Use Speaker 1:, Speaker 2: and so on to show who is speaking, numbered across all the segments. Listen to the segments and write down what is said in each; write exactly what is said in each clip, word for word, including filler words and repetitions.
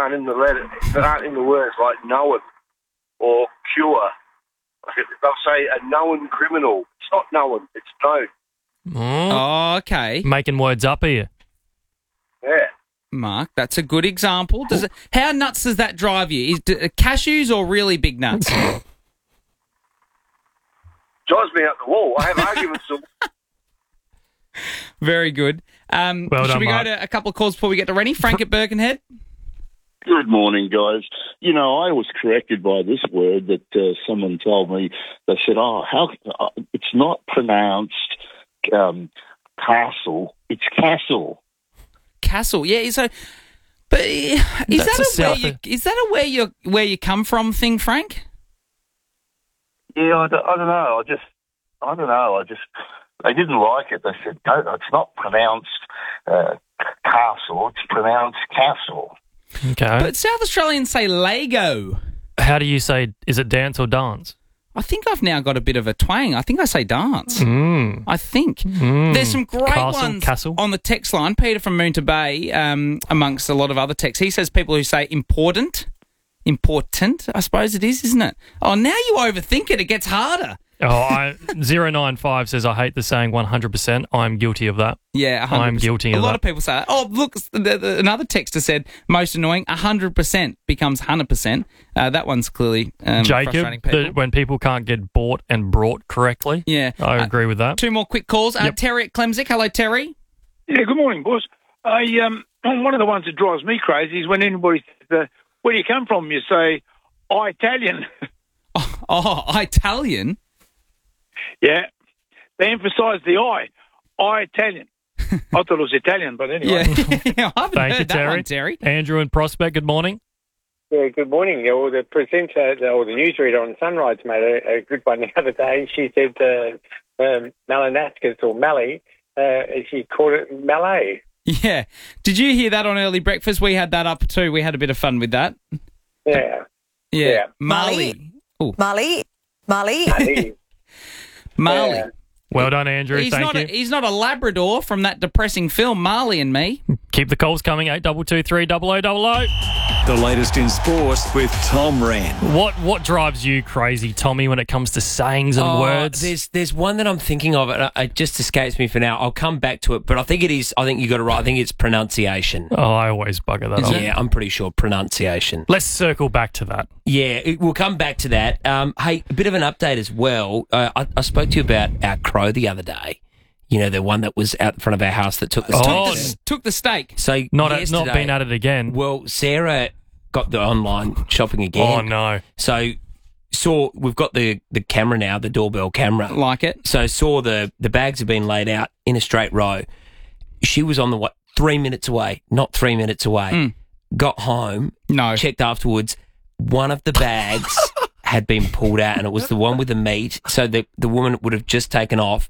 Speaker 1: aren't in the letter, that aren't in the words like known or cure. Like they'll say a known criminal. It's not known, it's known.
Speaker 2: Oh,
Speaker 3: Oh, okay.
Speaker 2: making words up here.
Speaker 1: Yeah.
Speaker 3: Mark, that's a good example. Does it, how nuts does that drive you? Is d- cashews or really big nuts?
Speaker 1: Drives me out the wall. I have arguments. Of,
Speaker 3: Very good. Um,
Speaker 2: Well
Speaker 3: should
Speaker 2: done,
Speaker 3: we
Speaker 2: Mark.
Speaker 3: go to a couple of calls before we get to Rennie? Frank at Birkenhead?
Speaker 4: Good morning, guys. You know, I was corrected by this word that uh, someone told me. They said, "Oh, how uh, it's not pronounced um, castle; it's castle."
Speaker 3: Castle, yeah. So, but uh, is
Speaker 2: That's
Speaker 3: that
Speaker 2: a
Speaker 3: a where
Speaker 2: South-
Speaker 3: you is that a where you where you come from thing, Frank?
Speaker 4: Yeah, I don't, I don't know. I just, I don't know. I just, they didn't like it. They said, "No, it's not pronounced uh, castle; it's pronounced castle."
Speaker 2: Okay.
Speaker 3: But South Australians say Lego.
Speaker 2: How do you say, is it dance or dance?
Speaker 3: I think I've now got a bit of a twang. I think I say dance.
Speaker 2: Mm.
Speaker 3: I think.
Speaker 2: Mm.
Speaker 3: There's some great
Speaker 2: Castle,
Speaker 3: ones
Speaker 2: castle.
Speaker 3: on the text line. Peter from Moonta Bay, um, amongst a lot of other texts. He says people who say important, important, I suppose it is, isn't it? Oh, now you overthink it. It gets harder.
Speaker 2: Oh, I, zero nine five says, I hate the saying one hundred percent. I'm guilty of that.
Speaker 3: Yeah, one hundred percent.
Speaker 2: I'm guilty
Speaker 3: A
Speaker 2: of
Speaker 3: lot
Speaker 2: that.
Speaker 3: of people say that. Oh, look, the, the, another texter said, most annoying, one hundred percent becomes one hundred percent. Uh, that one's clearly um,
Speaker 2: Jacob,
Speaker 3: frustrating people.
Speaker 2: the, when people can't get bought and brought correctly.
Speaker 3: Yeah.
Speaker 2: I
Speaker 3: Uh,
Speaker 2: agree with that.
Speaker 3: Two more quick calls. Uh,
Speaker 2: Yep.
Speaker 3: Terry at Clemsick. Hello, Terry.
Speaker 5: Yeah, good morning, boss. I um, one of the ones that drives me crazy is when anybody says, uh, "Where do you come from?" You say, "I Italian."
Speaker 3: Oh, oh Italian.
Speaker 5: Yeah, they emphasise the I. I Italian. I thought it was Italian, but anyway.
Speaker 3: Yeah. I haven't
Speaker 2: Thank
Speaker 3: heard
Speaker 2: you,
Speaker 3: that
Speaker 2: Terry.
Speaker 3: one, Terry.
Speaker 2: Andrew and Prospect, good morning.
Speaker 6: Yeah, good morning. Or the presenter or the newsreader on Sunrise made a, a good one the other day. She said uh, um, Malinascus or Mally, uh, she called it Malay.
Speaker 3: Yeah. Did you hear that on Early Breakfast? We had that up too. We had a bit of fun with that.
Speaker 6: Yeah.
Speaker 3: Yeah.
Speaker 6: Yeah.
Speaker 3: Mali. Oh,
Speaker 7: Molly, Molly.
Speaker 6: Mally.
Speaker 3: Marley.
Speaker 6: Yeah.
Speaker 2: Well done, Andrew.
Speaker 3: He's
Speaker 2: Thank
Speaker 3: not.
Speaker 2: you.
Speaker 3: A, he's not a Labrador from that depressing film, Marley and Me.
Speaker 2: Keep the calls coming, eight two two three double oh double oh.
Speaker 8: The latest in sport with Tom Wren.
Speaker 2: What what drives you crazy, Tommy, when it comes to sayings and
Speaker 9: Oh,
Speaker 2: words?
Speaker 9: There's there's one that I'm thinking of, and it just escapes me for now. I'll come back to it, but I think it is. I think you got it right. I think it's pronunciation.
Speaker 2: Oh, I always bugger that up.
Speaker 9: Yeah, I'm pretty sure pronunciation.
Speaker 2: Let's circle back to that.
Speaker 9: Yeah, it, we'll come back to that. Um, hey, a bit of an update as well. Uh, I, I spoke to you about our crow the other day. You know, the one that was out in front of our house that took the
Speaker 2: Oh,
Speaker 9: steak.
Speaker 3: Took the steak.
Speaker 9: So
Speaker 2: Not at,
Speaker 9: yesterday,
Speaker 2: not been at it again.
Speaker 9: Well, Sarah got the online shopping again.
Speaker 2: Oh no!
Speaker 9: So saw we've got the, the camera now, the doorbell camera.
Speaker 3: Like it.
Speaker 9: So saw the the bags have been laid out in a straight row. She was on the what three minutes away, not three minutes away.
Speaker 3: Mm.
Speaker 9: Got home,
Speaker 3: No.
Speaker 9: checked afterwards. One of the bags had been pulled out, and it was the one with the meat. So the the woman would have just taken off.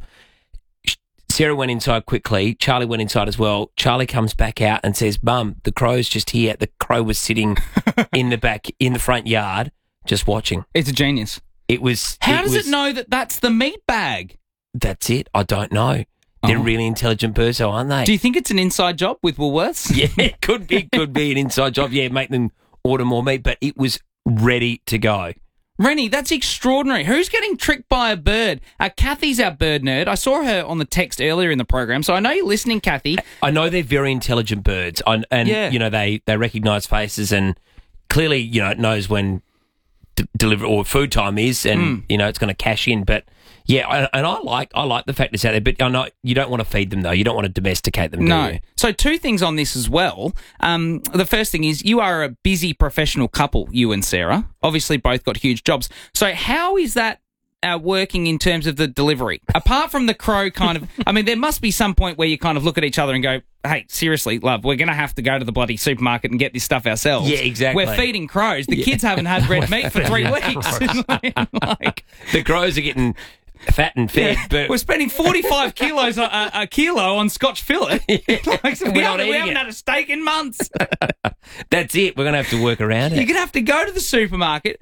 Speaker 9: Sarah went inside quickly. Charlie went inside as well. Charlie comes back out and says, "Mum, the crow's just here." The crow was sitting in the back, in the front yard, just watching.
Speaker 3: It's a genius.
Speaker 9: It was.
Speaker 3: How does
Speaker 9: was,
Speaker 3: it know that that's the meat bag?
Speaker 9: That's it. I don't know. They're
Speaker 3: Oh.
Speaker 9: really intelligent birds, though, aren't they?
Speaker 3: Do you think it's an inside job with Woolworths?
Speaker 9: Yeah, it could be. Could be an inside job. Yeah, make them order more meat, but it was ready to go.
Speaker 3: Rennie, that's extraordinary. Who's getting tricked by a bird? Uh, Kathy's our bird nerd. I saw her on the text earlier in the program, so I know you're listening, Kathy.
Speaker 9: I know they're very intelligent birds, and, and
Speaker 3: Yeah.
Speaker 9: you know they they recognise faces, and clearly you know it knows when d- deliver or food time is, and
Speaker 3: Mm.
Speaker 9: you know it's going to cash in. But yeah, I, and I like I like the fact it's out there, but I know you don't want to feed them though. You don't want to domesticate them.
Speaker 3: No.
Speaker 9: Do you?
Speaker 3: So two things on this as well. Um, the first thing is you are a busy professional couple, you and Sarah. Obviously both got huge jobs. So how is that uh, working in terms of the delivery? Apart from the crow kind of, I mean, there must be some point where you kind of look at each other and go, hey, seriously, love, we're going to have to go to the bloody supermarket and get this stuff ourselves.
Speaker 9: Yeah, exactly.
Speaker 3: We're feeding crows. The kids haven't had red meat for three weeks. like,
Speaker 9: The crows are getting fat and fed,
Speaker 3: yeah,
Speaker 9: but
Speaker 3: we're spending forty-five kilos a, a, a kilo on Scotch fillet. like, so we
Speaker 9: We're not
Speaker 3: haven't, we
Speaker 9: eating
Speaker 3: haven't
Speaker 9: it.
Speaker 3: had a steak in months.
Speaker 9: that's it. We're going to have to work around
Speaker 3: You're
Speaker 9: it.
Speaker 3: going to have to go to the supermarket,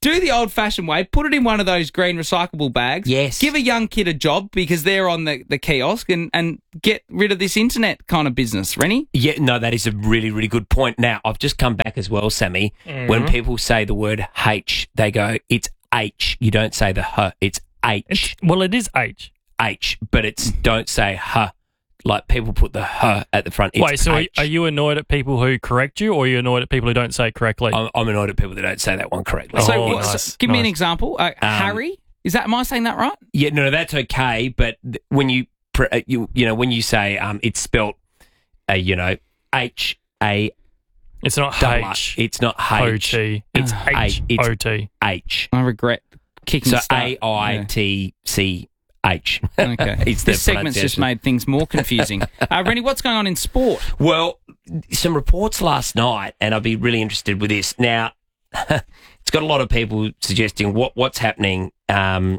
Speaker 3: do the old-fashioned way, put it in one of those green recyclable bags.
Speaker 9: Yes.
Speaker 3: Give a young kid a job because they're on the, the kiosk and, and get rid of this internet kind of business, Rennie.
Speaker 9: Yeah, no, that is a really, really good point. Now, I've just come back as well, Sammy.
Speaker 2: Mm-hmm.
Speaker 9: When people say the word H, they go, it's H. You don't say the H, it's H.
Speaker 2: It's, well, it is H.
Speaker 9: H, but it's don't say H. Like people put the H at the front. It's
Speaker 2: Wait, so are,
Speaker 9: H.
Speaker 2: are you annoyed at people who correct you, or are you annoyed at people who don't say it correctly?
Speaker 9: I'm, I'm annoyed at people that don't say that one correctly.
Speaker 2: Oh,
Speaker 3: So, what,
Speaker 2: nice,
Speaker 3: so give me an
Speaker 2: nice.
Speaker 3: example. Uh, Harry? Is that, am I saying that right?
Speaker 9: Yeah, no, no, that's okay. But th- when you, pr- uh, you, you know, when you say um, it's spelt, uh, you know, H A
Speaker 2: It's not
Speaker 9: double
Speaker 2: H
Speaker 9: R. It's not
Speaker 2: O
Speaker 9: H.
Speaker 2: T. It's
Speaker 9: Uh,
Speaker 2: H
Speaker 9: it's
Speaker 2: O T.
Speaker 9: H.
Speaker 3: I regret kicking
Speaker 9: So
Speaker 3: start.
Speaker 9: A I T C H.
Speaker 3: Yeah. Okay.
Speaker 9: It's the
Speaker 3: This segment's just
Speaker 9: pronunciation.
Speaker 3: made things more confusing. uh, Rennie, what's going on in sport?
Speaker 9: Well, some reports last night, and I'd be really interested with this. Now, it's got a lot of people suggesting what what's happening um,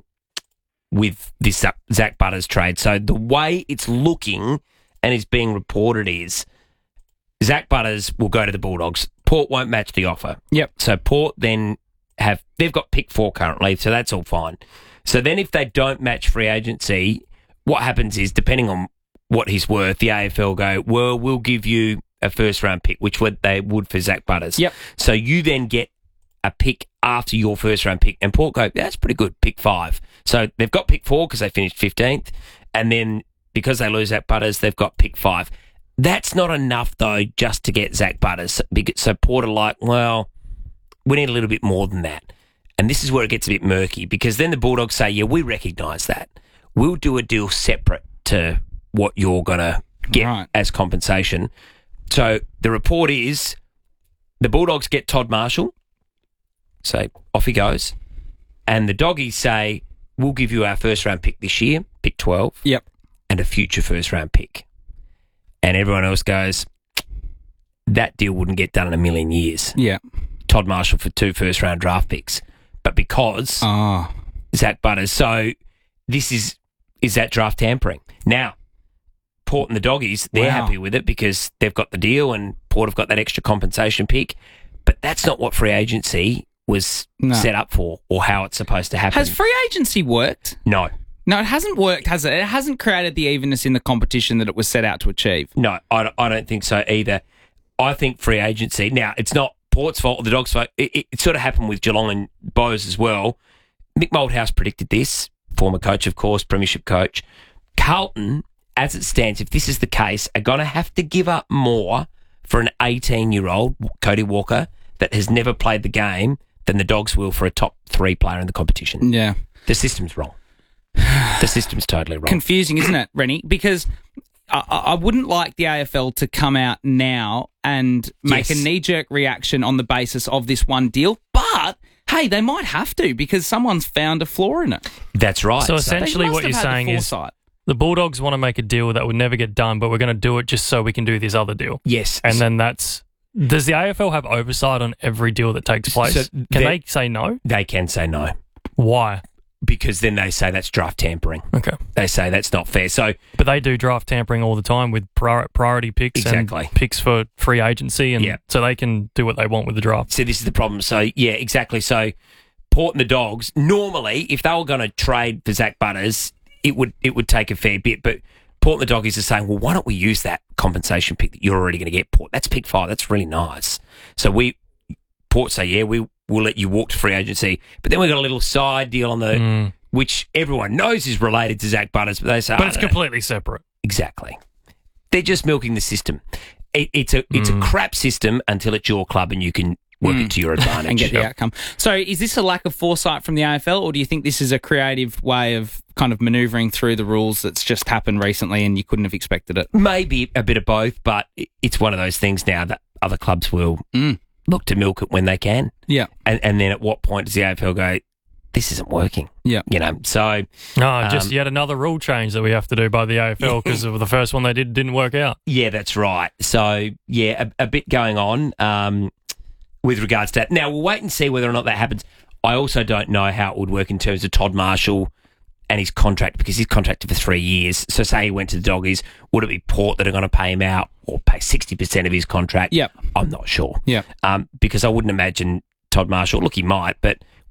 Speaker 9: with this Zach- Zach Butters trade. So the way it's looking and is being reported is Zach Butters will go to the Bulldogs. Port won't match the offer.
Speaker 3: Yep.
Speaker 9: So Port then have they've got pick four currently, so that's all fine. So then if they don't match free agency, what happens is, depending on what he's worth, the A F L go, well, we'll give you a first-round pick, which would they would for Zach Butters.
Speaker 3: Yep.
Speaker 9: So you then get a pick after your first-round pick, and Port go, that's pretty good, pick five. So they've got pick four because they finished fifteenth, and then because they lose Zach Butters, they've got pick five. That's not enough, though, just to get Zach Butters. So Port are like, well, we need a little bit more than that. And this is where it gets a bit murky, because then the Bulldogs say, yeah, we recognise that. We'll do a deal separate to what you're going to get
Speaker 3: Right.
Speaker 9: as compensation. So the report is the Bulldogs get Todd Marshall. So off he goes. And the Doggies say, we'll give you our first round pick this year, pick twelve,
Speaker 3: Yep.
Speaker 9: and a future first round pick. And everyone else goes, that deal wouldn't get done in a million years.
Speaker 3: Yeah.
Speaker 9: Todd Marshall for two first round draft picks. But because
Speaker 3: Oh.
Speaker 9: Zach Butters, so this is is that draft tampering. Now, Port and the Doggies, they're
Speaker 3: Wow.
Speaker 9: happy with it because they've got the deal and Port have got that extra compensation pick. But that's not what free agency was
Speaker 3: No.
Speaker 9: set up for or how it's supposed to happen.
Speaker 3: Has free agency worked?
Speaker 9: no.
Speaker 3: No, it hasn't worked, has it? It hasn't created the evenness in the competition that it was set out to achieve.
Speaker 9: No, I don't, I don't think so either. I think free agency, now, it's not Port's fault or the Dogs' fault. It, it, it sort of happened with Geelong and Bowes as well. Mick Moldhouse predicted this, former coach, of course, premiership coach. Carlton, as it stands, if this is the case, are going to have to give up more for an eighteen-year-old, Cody Walker, that has never played the game than the Dogs will for a top three player in the competition.
Speaker 3: Yeah.
Speaker 9: The system's wrong. The system's totally wrong.
Speaker 3: Confusing, isn't it, Rennie? Because I, I wouldn't like the A F L to come out now and make
Speaker 9: Yes.
Speaker 3: a knee-jerk reaction on the basis of this one deal, but hey, they might have to because someone's found a flaw in it.
Speaker 9: That's right.
Speaker 2: So
Speaker 3: They
Speaker 2: essentially,
Speaker 3: must
Speaker 2: what
Speaker 3: have
Speaker 2: you're
Speaker 3: had the
Speaker 2: saying is
Speaker 3: foresight.
Speaker 2: the Bulldogs want to make a deal that would never get done, but we're going to do it just so we can do this other deal.
Speaker 9: yes.
Speaker 2: And then that's. Does the A F L have oversight on every deal that takes place?
Speaker 9: So
Speaker 2: Can
Speaker 9: they-
Speaker 2: they say no?
Speaker 9: they can say no.
Speaker 2: Why?
Speaker 9: Because then they say that's draft tampering.
Speaker 2: Okay.
Speaker 9: They say that's not fair. So
Speaker 2: But they do draft tampering all the time with prior- priority picks
Speaker 9: Exactly.
Speaker 2: and picks for free agency, and
Speaker 9: Yeah.
Speaker 2: so they can do what they want with the draft.
Speaker 9: So this is the problem. So, yeah, exactly. So, Port and the Dogs, normally, if they were going to trade for Zach Butters, it would it would take a fair bit. But Port and the Doggies are saying, well, why don't we use that compensation pick that you're already going to get, Port? That's pick five. That's really nice. So, we Port say, yeah, we, we'll let you walk to free agency. But then we've got a little side deal on the,
Speaker 2: Mm.
Speaker 9: which everyone knows is related to Zach Butters, but they say,
Speaker 2: But
Speaker 9: "Oh,
Speaker 2: it's
Speaker 9: no, no."
Speaker 2: completely separate.
Speaker 9: Exactly. They're just milking the system. It, it's a it's
Speaker 2: Mm.
Speaker 9: a crap system until it's your club and you can work it to your advantage.
Speaker 3: and get the
Speaker 9: Yep.
Speaker 3: outcome. So is this a lack of foresight from the A F L, or do you think this is a creative way of kind of manoeuvring through the rules that's just happened recently and you couldn't have expected it?
Speaker 9: Maybe a bit of both, but it- it's one of those things now that other clubs will
Speaker 3: Mm.
Speaker 9: look to milk it when they can.
Speaker 3: Yeah.
Speaker 9: And, and then at what point does the A F L go, this isn't working?
Speaker 3: Yeah.
Speaker 9: You know, so
Speaker 2: No, just
Speaker 9: Um,
Speaker 2: yet another rule change that we have to do by the A F L because the first one they did didn't work out.
Speaker 9: yeah, that's right. So, yeah, a, a bit going on um, with regards to that. Now, we'll wait and see whether or not that happens. I also don't know how it would work in terms of Todd Marshall and his contract, because he's contracted for three years. So say he went to the Doggies, would it be Port that are going to pay him out or pay sixty percent of his contract?
Speaker 3: Yep.
Speaker 9: I'm not sure.
Speaker 3: Yeah.
Speaker 9: Um, because I wouldn't imagine Todd Marshall, look, he might, but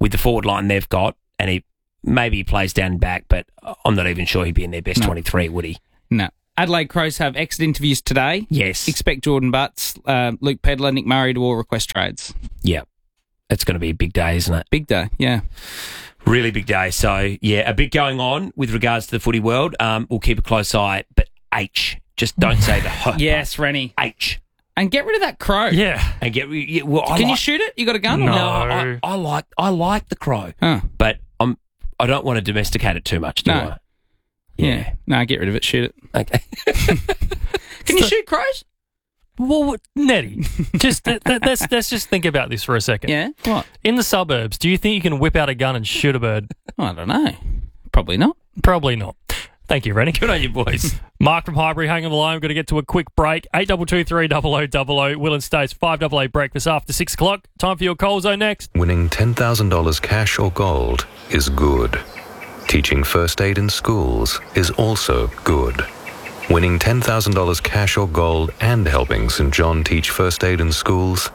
Speaker 9: with the forward line they've got, and he maybe he plays down back, but I'm not even sure he'd be in their best
Speaker 3: No.
Speaker 9: twenty-three, would he?
Speaker 3: No. Adelaide Crows have exit interviews today.
Speaker 9: Yes.
Speaker 3: Expect Jordan Butts, uh, Luke Pedler, Nick Murray to all request trades.
Speaker 9: Yeah. It's going to be a big day, isn't it?
Speaker 3: Big day, yeah.
Speaker 9: Really big day. So, yeah, a bit going on with regards to the footy world. Um, we'll keep a close eye, but H. Just don't say the H.
Speaker 3: Yes, Rennie.
Speaker 9: H.
Speaker 3: And get rid of that crow.
Speaker 2: Yeah.
Speaker 9: And get yeah, well, I
Speaker 3: Can you
Speaker 9: like-
Speaker 3: shoot it? You got a gun?
Speaker 2: No.
Speaker 9: I, I like I like the crow,
Speaker 3: Huh.
Speaker 9: but I'm I don't want to domesticate it too much. Do
Speaker 3: No.
Speaker 9: I?
Speaker 3: Yeah. No, get rid of it. Shoot it.
Speaker 9: Okay.
Speaker 3: Can you shoot crows?
Speaker 2: Well, what- Nettie, just th- th- let's let's just think about this for a second.
Speaker 3: Yeah. What?
Speaker 2: In the suburbs, do you think you can whip out a gun and shoot a bird?
Speaker 3: I don't know. Probably not.
Speaker 2: Probably not. Thank you, Rennie.
Speaker 9: Good on you, boys.
Speaker 2: Mark from Highbury, hang on the line. We're going to get to a quick break. eight two two three double oh double oh. Will and Stace, five double A breakfast after six o'clock. Time for your Coal Zone next.
Speaker 7: Winning ten thousand dollars cash or gold is good. Teaching first aid in schools is also good. Winning ten thousand dollars cash or gold and helping Saint John teach first aid in schools?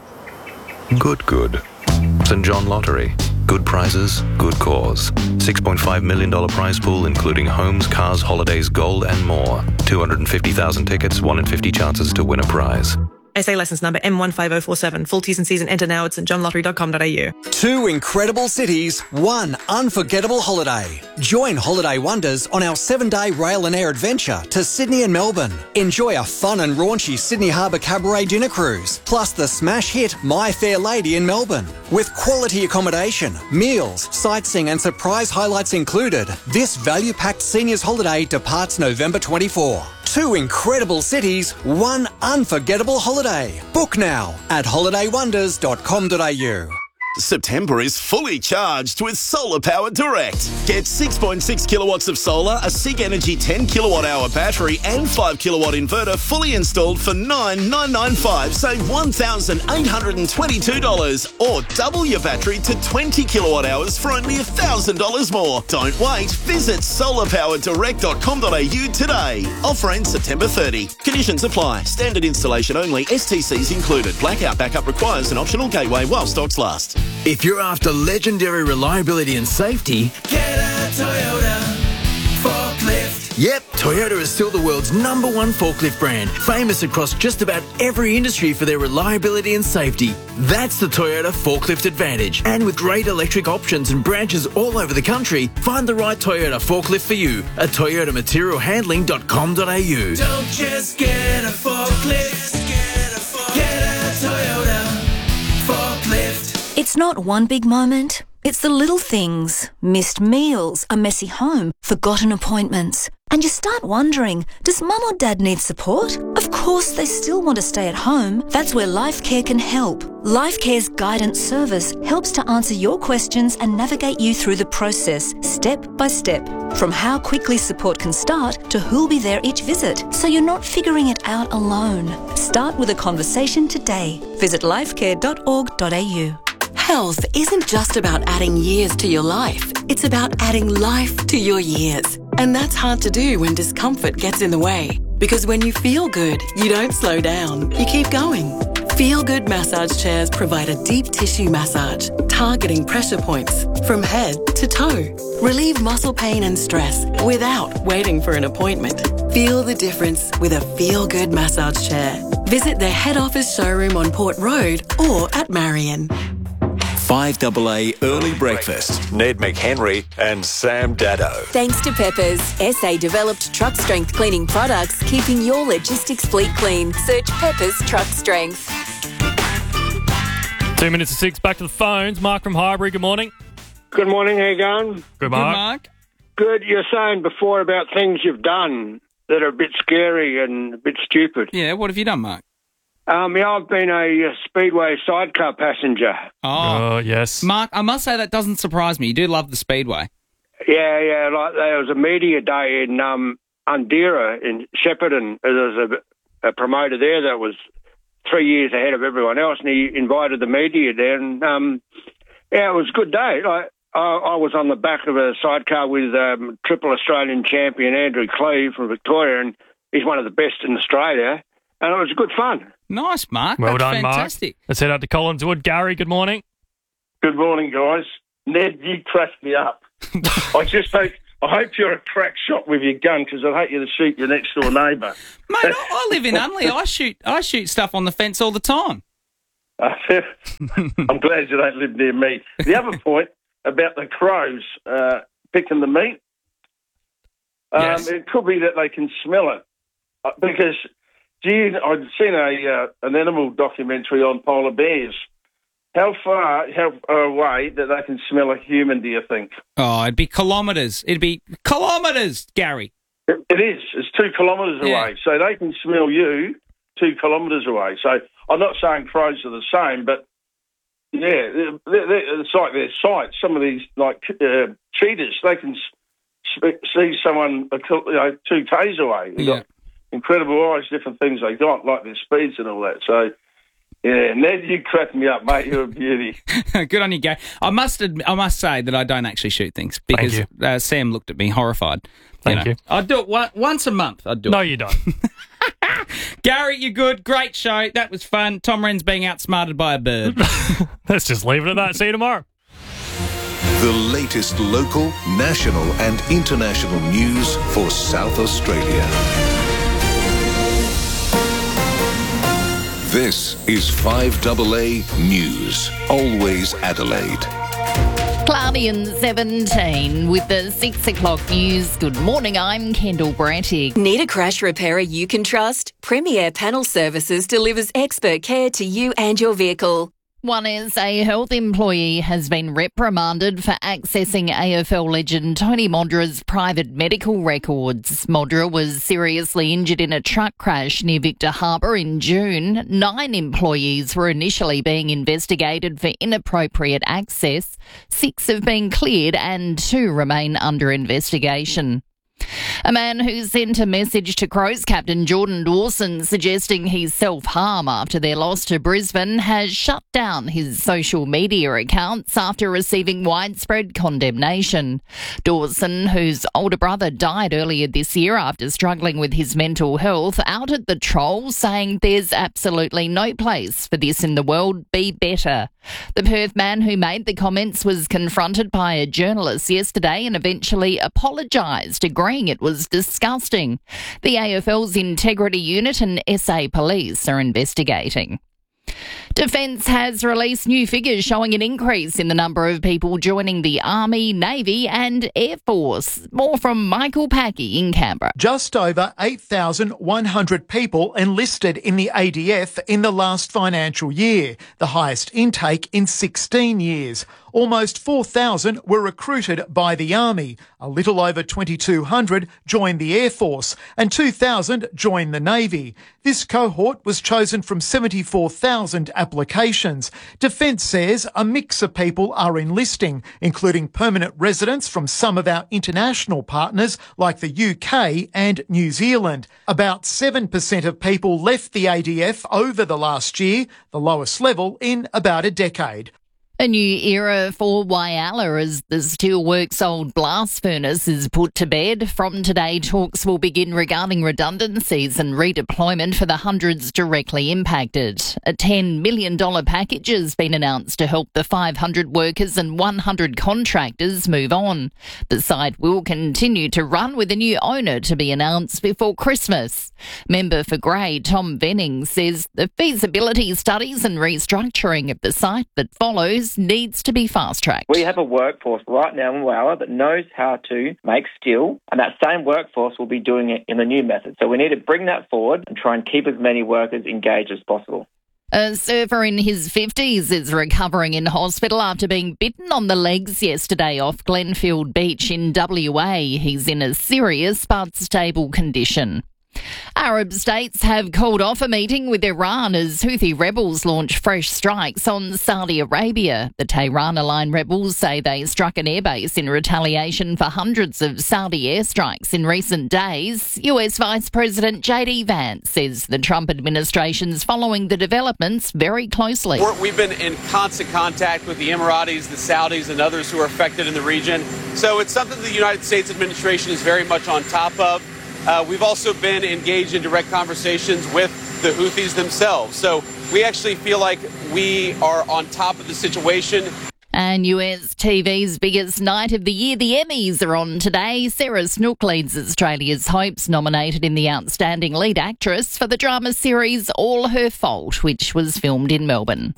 Speaker 7: Good, good. Saint John Lottery. Good prizes, good cause. six point five million dollars prize pool including homes, cars, holidays, gold and more. two hundred fifty thousand tickets, one in fifty chances to win a prize.
Speaker 10: S A licence number M one five oh four seven. Full T's and C's and enter now at st john lottery dot com dot a u.
Speaker 11: Two incredible cities, one unforgettable holiday. Join Holiday Wonders on our seven-day rail and air adventure to Sydney and Melbourne. Enjoy a fun and raunchy Sydney Harbour Cabaret dinner cruise, plus the smash hit My Fair Lady in Melbourne. With quality accommodation, meals, sightseeing and surprise highlights included, this value-packed seniors holiday departs November twenty-fourth. Two incredible cities, one unforgettable holiday. Book now at holiday wonders dot com dot a u.
Speaker 12: September is fully charged with Solar Power Direct. Get six point six kilowatts of solar, a SIG Energy ten kilowatt hour battery and five kilowatt inverter fully installed for nine thousand nine hundred ninety-five dollars. Save one thousand eight hundred twenty-two dollars or double your battery to twenty kilowatt hours for only one thousand dollars more. Don't wait. Visit solar power direct dot com dot a u today. Offer ends September thirtieth. Conditions apply. Standard installation only. S T Cs included. Blackout backup requires an optional gateway while stocks last.
Speaker 13: If you're after legendary reliability and safety,
Speaker 14: get a Toyota forklift.
Speaker 13: Yep, Toyota is still the world's number one forklift brand, famous across just about every industry for their reliability and safety. That's the Toyota Forklift Advantage. And with great electric options and branches all over the country, find the right Toyota forklift for you at toyota material handling dot com dot a u.
Speaker 14: Don't just get a forklift, get a, forklift. Get a Toyota forklift.
Speaker 15: It's not one big moment. It's the little things. Missed meals, a messy home, forgotten appointments. And you start wondering, does mum or dad need support? Of course they still want to stay at home. That's where LifeCare can help. LifeCare's guidance service helps to answer your questions and navigate you through the process, step by step. From how quickly support can start to who'll be there each visit, so you're not figuring it out alone. Start with a conversation today. Visit lifecare dot org dot a u.
Speaker 16: Health isn't just about adding years to your life. It's about adding life to your years. And that's hard to do when discomfort gets in the way. Because when you feel good, you don't slow down. You keep going. Feel Good massage chairs provide a deep tissue massage, targeting pressure points from head to toe. Relieve muscle pain and stress without waiting for an appointment. Feel the difference with a Feel Good massage chair. Visit their head office showroom on Port Road or at Marion.
Speaker 8: five double A Early Breakfast. Ned McHenry and Sam Daddo.
Speaker 17: Thanks to Peppers, S A developed truck strength cleaning products, keeping your logistics fleet clean. Search Peppers Truck Strength.
Speaker 2: Two minutes to six. Back to the phones. Mark from Highbury. Good morning.
Speaker 5: Good morning. How you going?
Speaker 2: Good, Mark.
Speaker 5: Good. You're saying before about things you've done that are a bit scary and a bit stupid.
Speaker 3: Yeah, what have you done, Mark?
Speaker 5: Um, yeah, I've been a, uh Speedway sidecar passenger.
Speaker 3: Oh,
Speaker 2: Oh, yes.
Speaker 3: Mark, I must say that doesn't surprise me. You do love the Speedway.
Speaker 5: Yeah, yeah. Like there was a media day in um, Undira in Shepparton. There was a, a promoter there that was three years ahead of everyone else, and he invited the media there. And um, yeah, it was a good day. Like I, I was on the back of a sidecar with um, triple Australian champion Andrew Cleve from Victoria, and he's one of the best in Australia. And it was good fun.
Speaker 3: Nice, Mark.
Speaker 2: Well
Speaker 3: That's
Speaker 2: done,
Speaker 3: fantastic.
Speaker 2: Mark. Let's head out to Collinswood. Gary, good morning.
Speaker 18: Good morning, guys. Ned, you cracked me up. I just hope I hope you're a crack shot with your gun because I'd hate you to shoot your next door neighbour.
Speaker 3: Mate, I, I live in Unley. I shoot I shoot stuff on the fence all the time.
Speaker 18: I'm glad you don't live near me. The other point about the crows uh, picking the meat, um,
Speaker 3: Yes.
Speaker 18: it could be that they can smell it. Uh, because, gee, I'd seen a uh, an animal documentary on polar bears. How far, how far away that they can smell a human, do you think?
Speaker 3: Oh, it'd be kilometres. It'd be kilometres, Gary.
Speaker 18: It, it is. It's two kilometres
Speaker 3: Yeah.
Speaker 18: away. So they can smell you two kilometres away. So I'm not saying crows are the same, but yeah, they're, they're, it's like their sight. Some of these, like uh, cheetahs, they can s- see someone a, kil- you know, two k's away. They've
Speaker 3: Yeah.
Speaker 18: got incredible eyes, different things they got, like their speeds and all that. So, yeah, Ned, you cracked me up, mate. You're a beauty.
Speaker 3: Good on you, Gary. I must admit, I must say that I don't actually shoot things because
Speaker 2: you.
Speaker 3: uh, Sam looked at me horrified.
Speaker 2: Thank
Speaker 3: know.
Speaker 2: you.
Speaker 3: I'd do it one, once a month. I'd do
Speaker 2: No,
Speaker 3: it.
Speaker 2: you don't.
Speaker 3: Gary, you're good. Great show. That was fun. Tom Wren's being outsmarted by a bird.
Speaker 2: Let's just leave it at that. See you tomorrow.
Speaker 19: The latest local, national and international news for South Australia. This is five A A News, always Adelaide.
Speaker 20: Cloudy and seventeen with the six o'clock news. Good morning, I'm Kendall Brattig.
Speaker 17: Need a crash repairer you can trust? Premier Panel Services delivers expert care to you and your vehicle.
Speaker 20: One is a health employee has been reprimanded for accessing A F L legend Tony Modra's private medical records. Modra was seriously injured in a truck crash near Victor Harbour in June. Nine employees were initially being investigated for inappropriate access. Six have been cleared and two remain under investigation. A man who sent a message to Crows captain Jordan Dawson suggesting he's self-harm after their loss to Brisbane has shut down his social media accounts after receiving widespread condemnation. Dawson, whose older brother died earlier this year after struggling with his mental health, outed the troll, saying there's absolutely no place for this in the world, be better. The Perth man who made the comments was confronted by a journalist yesterday and eventually apologised, agreeing it was disgusting. The A F L's Integrity Unit and S A Police are investigating. Defence has released new figures showing an increase in the number of people joining the Army, Navy and Air Force. More from Michael Packey in Canberra.
Speaker 21: Just over eight thousand one hundred people enlisted in the A D F in the last financial year, the highest intake in sixteen years. Almost four thousand were recruited by the Army, a little over twenty-two hundred joined the Air Force and two thousand joined the Navy. This cohort was chosen from seventy-four thousand applications. Defence says a mix of people are enlisting, including permanent residents from some of our international partners like the U K and New Zealand. About seven percent of people left the A D F over the last year, the lowest level in about a decade.
Speaker 20: A new era for Whyalla as the Steelworks old blast furnace is put to bed. From today, talks will begin regarding redundancies and redeployment for the hundreds directly impacted. A ten million dollars package has been announced to help the five hundred workers and one hundred contractors move on. The site will continue to run with a new owner to be announced before Christmas. Member for Grey, Tom Venning, says the feasibility studies and restructuring of the site that follows needs to be fast-tracked.
Speaker 22: We have a workforce right now in Whyalla that knows how to make steel, and that same workforce will be doing it in the new method. So we need to bring that forward and try and keep as many workers engaged as possible.
Speaker 20: A surfer in his fifties is recovering in hospital after being bitten on the legs yesterday off Glenfield Beach in W A. He's in a serious but stable condition. Arab states have called off a meeting with Iran as Houthi rebels launch fresh strikes on Saudi Arabia. The Tehran-aligned rebels say they struck an airbase in retaliation for hundreds of Saudi airstrikes in recent days. U S Vice President J D Vance says the Trump administration's following the developments very closely.
Speaker 23: We're, we've been in constant contact with the Emiratis, the Saudis, and others who are affected in the region. So it's something the United States administration is very much on top of. Uh, we've also been engaged in direct conversations with the Houthis themselves. So we actually feel like we are on top of the situation.
Speaker 20: And U S T V's biggest night of the year, the Emmys, are on today. Sarah Snook leads Australia's hopes, nominated in the Outstanding Lead Actress for the drama series All Her Fault, which was filmed in Melbourne.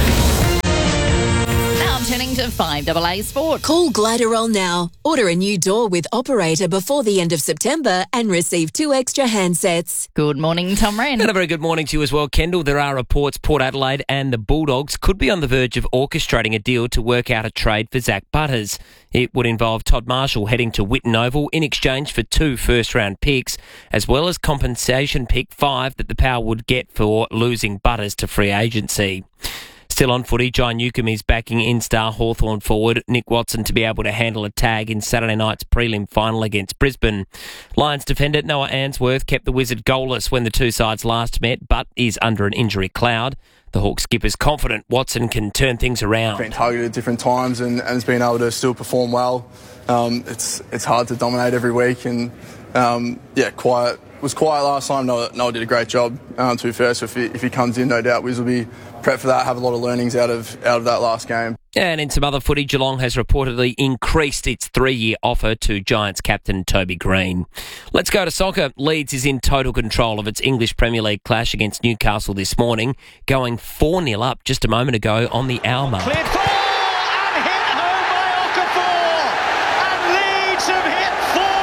Speaker 20: Now turning to five double A Sport.
Speaker 17: Call Gliderol now. Order a new door with Operator before the end of September and receive two extra handsets.
Speaker 20: Good morning, Tom Wren.
Speaker 9: And a very good morning to you as well, Kendall. There are reports Port Adelaide and the Bulldogs could be on the verge of orchestrating a deal to work out a trade for Zach Butters. It would involve Todd Marshall heading to Whitten Oval in exchange for two first-round picks, as well as compensation pick five that the Power would get for losing Butters to free agency. Still on footy, John Newcombe is backing in-star Hawthorn forward Nick Watson to be able to handle a tag in Saturday night's prelim final against Brisbane. Lions defender Noah Answorth kept the Wizard goalless when the two sides last met, but is under an injury cloud. The Hawks skipper's confident Watson can turn things around.
Speaker 1: Been targeted at different times and, and has been able to still perform well. Um, it's it's hard to dominate every week, and um, yeah, quiet was quiet last time. Noah, Noah did a great job. Um, to be fair, so if he, if he comes in, no doubt Wiz will be prepped for that. Have a lot of learnings out of out of that last game.
Speaker 9: And in some other footy, Geelong has reportedly increased its three-year offer to Giants captain Toby Green. Let's go to soccer. Leeds is in total control of its English Premier League clash against Newcastle this morning, going four nil up just a moment ago on the hour mark.
Speaker 14: Cleared four and hit home by Okafor. And Leeds have hit four.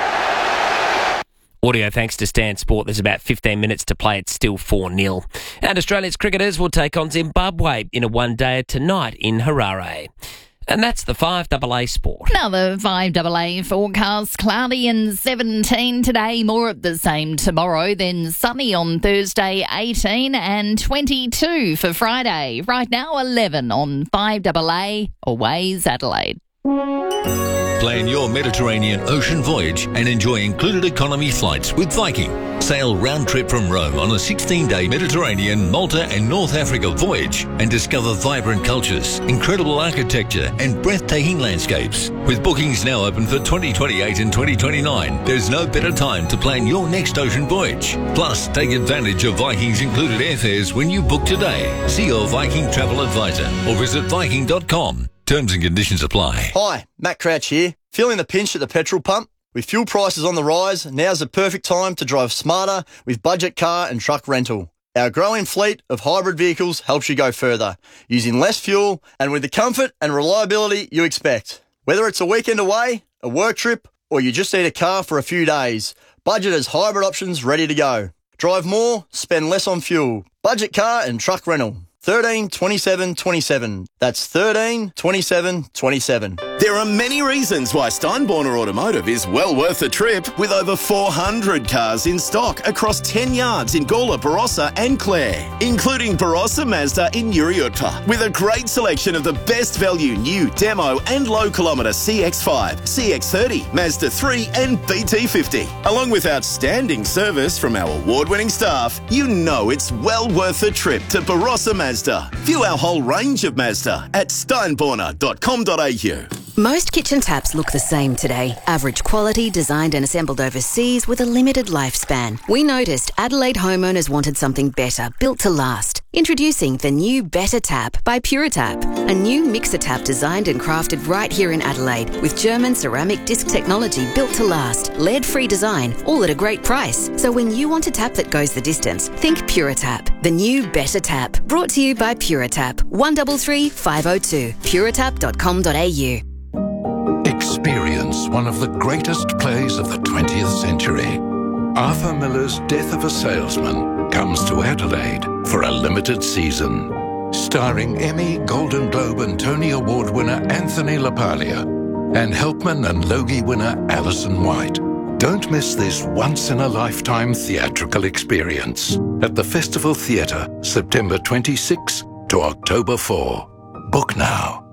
Speaker 9: Audio thanks to Stan Sport. There's about fifteen minutes to play. It's still four nil. And Australia's cricketers will take on Zimbabwe in a one-dayer tonight in Harare. And that's the five double A Sport.
Speaker 20: Now the five double A forecast. Cloudy and seventeen today, more of the same tomorrow, then sunny on Thursday, eighteen and twenty-two for Friday. Right now, eleven on five double A, Aways Adelaide.
Speaker 4: Plan your Mediterranean ocean voyage and enjoy included economy flights with Viking. Sail round trip from Rome on a sixteen-day Mediterranean, Malta and North Africa voyage and discover vibrant cultures, incredible architecture and breathtaking landscapes. With bookings now open for twenty twenty-eight and twenty twenty-nine, there's no better time to plan your next ocean voyage. Plus, take advantage of Viking's included airfares when you book today. See your Viking travel advisor or visit viking dot com. Terms and conditions apply.
Speaker 6: Hi, Matt Crouch here. Feeling the pinch at the petrol pump? With fuel prices on the rise, now's the perfect time to drive smarter with budget car and truck rental. Our growing fleet of hybrid vehicles helps you go further, using less fuel and with the comfort and reliability you expect. Whether it's a weekend away, a work trip, or you just need a car for a few days, Budget has hybrid options ready to go. Drive more, spend less on fuel. Budget car and truck rental. thirteen twenty-seven twenty-seven. That's thirteen twenty-seven twenty-seven.
Speaker 12: There are many reasons why Steinborner Automotive is well worth a trip, with over four hundred cars in stock across ten yards in Gawler, Barossa and Clare, including Barossa Mazda in Uriutpa, with a great selection of the best value new demo and low kilometre C X five, C X thirty, Mazda three and B T fifty. Along with outstanding service from our award-winning staff, you know it's well worth a trip to Barossa Mazda. View our whole range of Mazda at steinborner dot com dot a u.
Speaker 24: Most kitchen taps look the same today. Average quality, designed and assembled overseas with a limited lifespan. We noticed Adelaide homeowners wanted something better, built to last. Introducing the new Better Tap by PuraTap, a new mixer tap designed and crafted right here in Adelaide with German ceramic disc technology built to last, lead-free design, all at a great price. So when you want a tap that goes the distance, think PuraTap, the new Better Tap. Brought to you by PuraTap, one three three five oh two, puratap dot com dot a u.
Speaker 19: Experience one of the greatest plays of the twentieth century. Arthur Miller's Death of a Salesman comes to Adelaide for a limited season. Starring Emmy, Golden Globe and Tony Award winner Anthony LaPaglia and Helpman and Logie winner Alison White. Don't miss this once-in-a-lifetime theatrical experience at the Festival Theatre, September twenty-sixth to October fourth. Book now.